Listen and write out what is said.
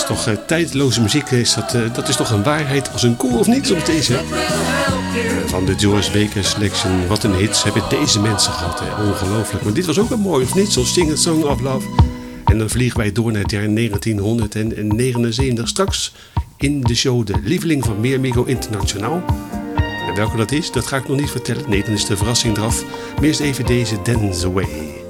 is toch tijdloze muziek. Dat is toch een waarheid als een koe of niet soms deze? Van de George Baker Selection. Wat een hits hebben deze mensen gehad. Hè? Ongelooflijk. Maar dit was ook wel mooi of niet? Zo Sing a Song of Love. En dan vliegen wij door naar het jaar 1979. Straks in de show de lieveling van Meermigo Internationaal. En welke dat is, dat ga ik nog niet vertellen. Nee, dan is de verrassing eraf. Maar eerst even deze Dance Away.